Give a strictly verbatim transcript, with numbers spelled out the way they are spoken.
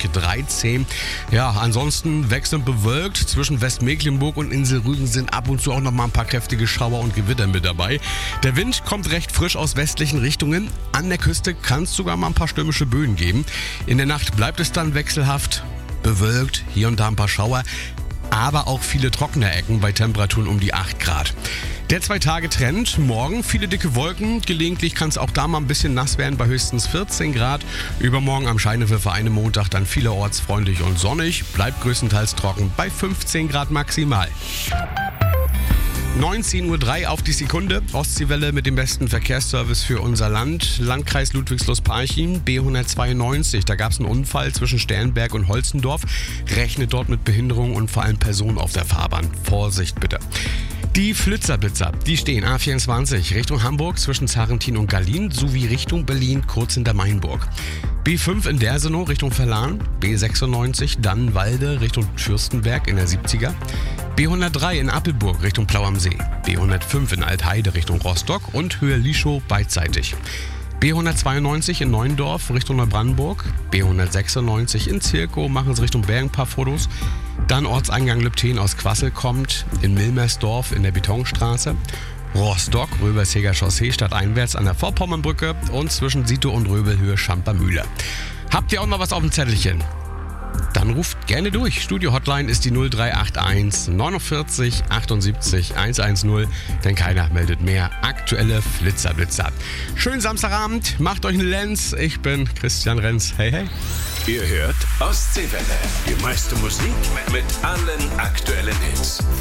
dreizehn. Ja, ansonsten wechselnd bewölkt. Zwischen Westmecklenburg und Insel Rügen sind ab und zu auch noch mal ein paar kräftige Schauer und Gewitter mit dabei. Der Wind kommt recht frisch aus westlichen Richtungen. An der Küste kann es sogar mal ein paar stürmische Böen geben. In der Nacht bleibt es dann wechselhaft, bewölkt, hier und da ein paar Schauer, aber auch viele trockene Ecken bei Temperaturen um die acht Grad. Der Zwei-Tage-Trend, morgen viele dicke Wolken, gelegentlich kann es auch da mal ein bisschen nass werden bei höchstens vierzehn Grad. Übermorgen am Scheinwerfer einen Montag dann vielerorts freundlich und sonnig, bleibt größtenteils trocken bei fünfzehn Grad maximal. neunzehn Uhr drei auf die Sekunde. Ostseewelle mit dem besten Verkehrsservice für unser Land. Landkreis Ludwigslust-Parchim, B hundertzweiundneunzig. Da gab es einen Unfall zwischen Sternberg und Holzendorf. Rechnet dort mit Behinderung und vor allem Personen auf der Fahrbahn. Vorsicht bitte. Die Flitzerblitzer, die stehen A vierundzwanzig Richtung Hamburg zwischen Zarentin und Gallien sowie Richtung Berlin kurz hinter Mainburg. B fünf in Dersenow Richtung Verlan, B sechsundneunzig Dannenwalde Richtung Fürstenberg in der siebziger, B hundertdrei in Appelburg Richtung Plau am See, B hundertfünf in Altheide Richtung Rostock und Höhe Lischow beidseitig. B hundertzweiundneunzig in Neuendorf Richtung Neubrandenburg, B hundertsechsundneunzig in Zirkow machen sie Richtung Bergen ein paar Fotos. Dann Ortseingang Lübten aus Quassel kommt, in Milmersdorf in der Betonstraße, Rostock, Röbersheger Chaussee stadteinwärts an der Vorpommernbrücke und zwischen Sito und Röbelhöhe Schampermühle. Habt ihr auch noch was auf dem Zettelchen? Dann ruft gerne durch. Studio-Hotline ist die null drei acht eins neunundvierzig achtundsiebzig hundertzehn, denn keiner meldet mehr. Aktuelle Flitzerblitzer. Schönen Samstagabend, macht euch einen Lenz. Ich bin Christian Renz. Hey, hey. Ihr hört Ostseewelle. Die meiste Musik mit allen aktuellen Hits.